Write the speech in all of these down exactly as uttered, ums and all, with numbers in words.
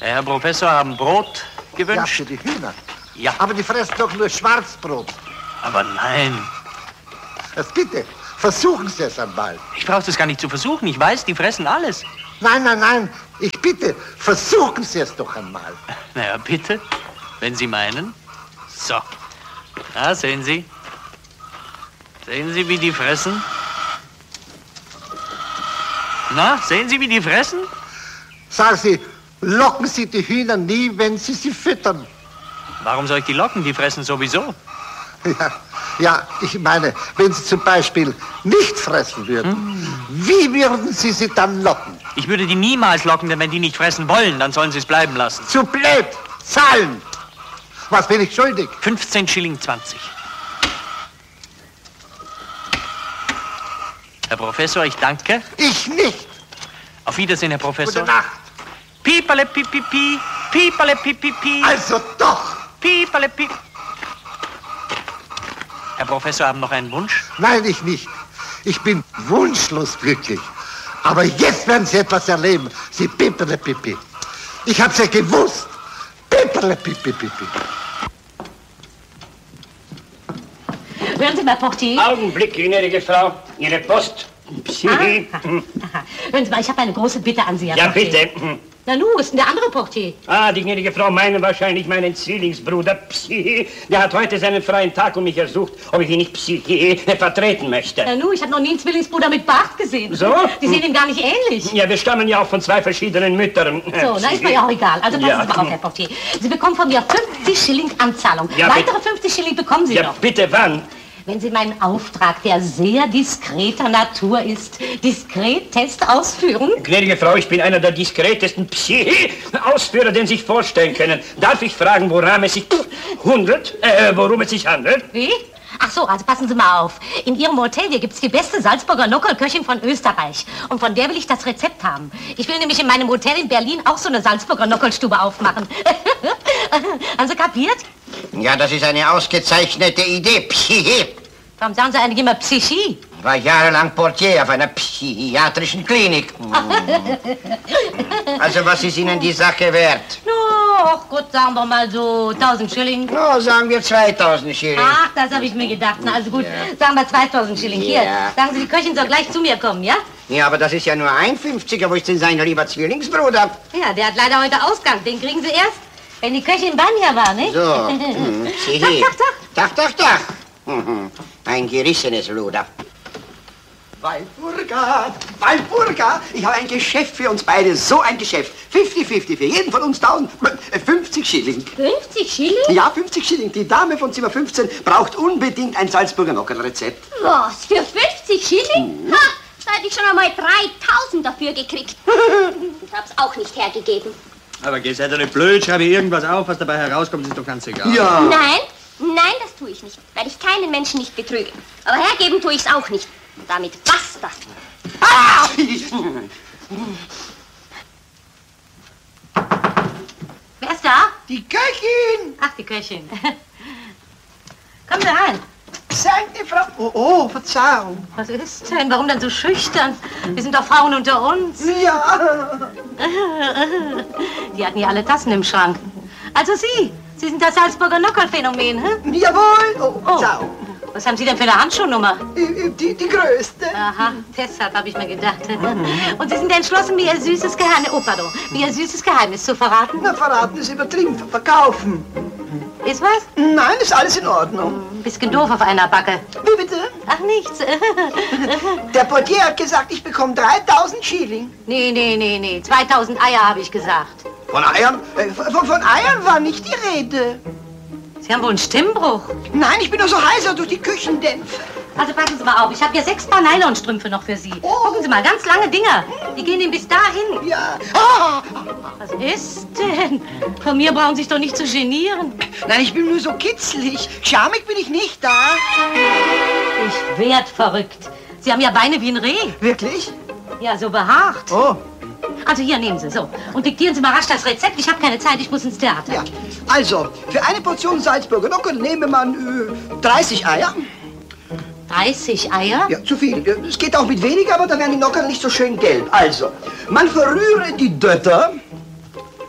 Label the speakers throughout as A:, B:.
A: Herr Professor, haben Brot gewünscht?
B: Ja, für die Hühner.
A: Ja.
B: Aber die fressen doch nur Schwarzbrot.
A: Aber nein.
B: Das bitte, versuchen Sie es einmal.
A: Ich brauche das gar nicht zu versuchen. Ich weiß, die fressen alles.
B: Nein, nein, nein. Ich bitte, versuchen Sie es doch einmal.
A: Na ja, bitte, wenn Sie meinen. So. Na, sehen Sie. Sehen Sie, wie die fressen? Na, sehen Sie, wie die fressen?
B: Sagen Sie, locken Sie die Hühner nie, wenn Sie sie füttern?
A: Warum soll ich die locken? Die fressen sowieso.
B: Ja, ja, ich meine, wenn Sie zum Beispiel nicht fressen würden, hm. wie würden Sie sie dann locken?
A: Ich würde die niemals locken, denn wenn die nicht fressen wollen, dann sollen sie es bleiben lassen.
B: Zu blöd! Zahlen! Was bin ich schuldig?
A: fünfzehn Schilling zwanzig. Herr Professor, ich danke.
B: Ich nicht!
A: Auf Wiedersehen, Herr Professor.
B: Gute Nacht!
A: Piepale, pipipi, piepale, pipipi.
B: Also doch!
A: Piepale, pip. Herr Professor, haben noch einen Wunsch?
B: Nein, ich nicht. Ich bin wunschlos glücklich. Aber jetzt werden Sie etwas erleben. Sie piperle pipi. Ich hab's ja gewusst. Piperle pipi pipi.
C: Hören Sie mal, Portier.
D: Augenblick, gnädige Frau. Ihre Post.
C: Ah, hören Sie mal, ich habe eine große Bitte an Sie, Herr
D: Ja,
C: Portier.
D: bitte.
C: Na nu, ist denn der andere Portier?
D: Ah, die gnädige Frau meinen wahrscheinlich meinen Zwillingsbruder Psyche. Der hat heute seinen freien Tag und mich ersucht, ob ich ihn nicht Psyche vertreten möchte.
C: Na nu, ich habe noch nie einen Zwillingsbruder mit Bart gesehen.
D: So?
C: Die sehen ihm gar nicht ähnlich.
D: Ja, wir stammen ja auch von zwei verschiedenen Müttern.
C: So, na ist mir ja auch egal. Also passen
D: Ja.
C: Sie mal auf, Herr Portier. Sie bekommen von mir fünfzig Schilling Anzahlung.
D: Ja,
C: Weitere
D: bitte.
C: fünfzig Schilling bekommen Sie
D: Ja,
C: noch.
D: bitte, wann?
C: Wenn Sie meinen Auftrag, der sehr diskreter Natur ist, diskretest ausführen?
D: Gnädige Frau, ich bin einer der diskretesten Psyche-Ausführer, den Sie sich vorstellen können. Darf ich fragen, woran es sich handelt? Äh, worum es sich handelt?
C: Wie? Ach so, also passen Sie mal auf. In Ihrem Hotel hier gibt's die beste Salzburger Nockerlköchin von Österreich. Und von der will ich das Rezept haben. Ich will nämlich in meinem Hotel in Berlin auch so eine Salzburger Nockerlstube aufmachen. Haben Sie kapiert?
E: Ja, das ist eine ausgezeichnete Idee, Psyche.
C: Warum sagen Sie eigentlich immer Psychie?
E: Ich war jahrelang Portier auf einer psychiatrischen Klinik. Also, was ist Ihnen die Sache wert?
C: No, ach gut, sagen wir mal so tausend Schilling.
E: No, sagen wir zweitausend Schilling.
C: Ach, das habe ich mir gedacht. Na, also gut,
E: Ja.
C: sagen wir zweitausend Schilling. Hier,
E: Ja.
C: sagen Sie, die Köchin soll gleich zu mir kommen, ja?
E: Ja, aber das ist ja nur ein Fünfziger. Wo ist denn sein lieber Zwillingsbruder?
C: Ja, der hat leider heute Ausgang. Den kriegen Sie erst, wenn die Köchin Banja war, nicht?
E: So, hm, sieh
C: Tach,
E: hier.
C: tach, tach.
E: Tach, tach, tach. Mhm. Ein gerissenes Luder.
F: Walpurga, Walpurga, ich habe ein Geschäft für uns beide, so ein Geschäft. fünfzig fünfzig, für jeden von uns tausend, äh, fünfzig Schilling.
C: fünfzig Schilling?
F: Ja, fünfzig Schilling. Die Dame von Zimmer fünfzehn braucht unbedingt ein Salzburger Nockerl-Rezept.
G: Was, für fünfzig Schilling? Ha, da hätte ich schon einmal dreitausend dafür gekriegt. Ich hab's auch nicht hergegeben.
A: Aber geh, seid doch nicht blöd, schreibe irgendwas auf, was dabei herauskommt, ist doch ganz egal.
F: Ja.
G: Nein, nein, das tue ich nicht, weil ich keinen Menschen nicht betrüge. Aber hergeben tue ich's auch nicht. Und damit basta.
F: Ah!
C: Wer ist da?
F: Die Köchin!
C: Ach, die Köchin. Kommen Sie rein.
F: Danke, Frau... Oh, oh, Verzeihung.
C: Was ist denn? Warum denn so schüchtern? Wir sind doch Frauen unter uns.
F: Ja.
C: Die hatten ja alle Tassen im Schrank. Also Sie, Sie sind das Salzburger Nockerl-Phänomen, hä?
F: Jawohl. Oh, Verzeihung.
C: Was haben Sie denn für eine Handschuhnummer?
F: Die, die, die größte.
C: Aha, deshalb habe ich mir gedacht. Und Sie sind entschlossen, mir Ihr süßes Geheimnis, oh pardon, mir Ihr süßes Geheimnis zu verraten?
F: Na, verraten ist übertrieben. Verkaufen.
C: Ist was?
F: Nein, ist alles in Ordnung.
C: Bisschen doof auf einer Backe.
F: Wie bitte?
C: Ach, nichts.
F: Der Portier hat gesagt, ich bekomme dreitausend Schilling.
C: Nee, nee, nee, nee. zweitausend Eier habe ich gesagt.
F: Von Eiern? Äh, von, von Eiern war nicht die Rede.
C: Sie haben wohl einen Stimmbruch.
F: Nein, ich bin nur so heiser durch die Küchendämpfe.
C: Also passen Sie mal auf, ich habe hier sechs Paar Nylonstrümpfe noch für Sie.
F: Oh.
C: Gucken Sie mal, ganz lange Dinger. Die gehen Ihnen bis dahin.
F: Ja. Ah.
C: Was ist denn? Von mir brauchen Sie sich doch nicht zu genieren.
F: Nein, ich bin nur so kitzlig. Schamig bin ich nicht, da.
C: Ich werd verrückt. Sie haben ja Beine wie ein Reh.
F: Wirklich?
C: Ja, so behaart.
F: Oh.
C: Also hier, nehmen Sie, so. Und diktieren Sie mal rasch das Rezept. Ich habe keine Zeit, ich muss ins Theater.
F: Ja. Also, für eine Portion Salzburger Nockerl nehme man äh, dreißig Eier.
C: dreißig Eier?
F: Ja, zu viel. Es geht auch mit weniger, aber dann werden die Nockerl nicht so schön gelb. Also, man verrühre die Dötter.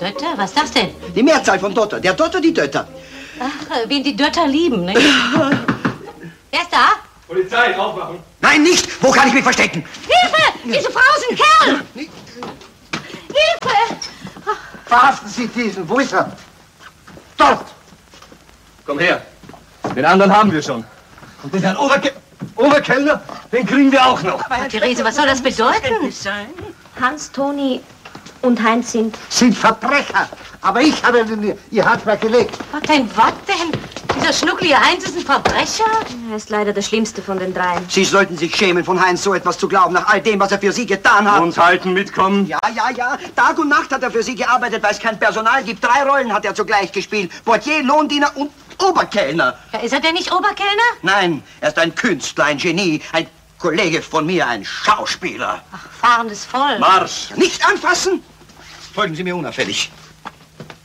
C: Dötter? Was ist das denn?
F: Die Mehrzahl von Dotter. Der Dotter, die Dötter.
C: Ach, wen die Dötter lieben, nicht? Wer ist da?
D: Polizei, aufwachen.
F: Nein, nicht! Wo kann ich mich verstecken?
C: Hilfe! Diese Frau ist ein Kerl! Hilfe!
B: Verhaften Sie diesen. Wo ist er? Dort.
H: Komm her. Den anderen haben wir schon. Und den Herrn Oberke Oberkellner, den kriegen wir auch noch.
C: Aber Therese, was soll das bedeuten?
G: Hans, Toni und Heinz sind...
B: Sind Verbrecher. Aber ich habe Ihnen Ihr Handwerk gelegt.
C: Was denn, was denn? Dieser schnucklige Heinz ist ein Verbrecher?
G: Er ist leider der schlimmste von den dreien.
F: Sie sollten sich schämen, von Heinz so etwas zu glauben, nach all dem, was er für Sie getan hat.
H: Uns halten, mitkommen.
F: Ja, ja, ja. Tag und Nacht hat er für Sie gearbeitet, weil es kein Personal gibt. Drei Rollen hat er zugleich gespielt. Portier, Lohndiener und Oberkellner.
C: Ja, ist er denn nicht Oberkellner?
F: Nein, er ist ein Künstler, ein Genie, ein Kollege von mir, ein Schauspieler.
C: Ach, fahrendes Volk.
H: Marsch.
F: Nicht anfassen! Folgen Sie mir unauffällig.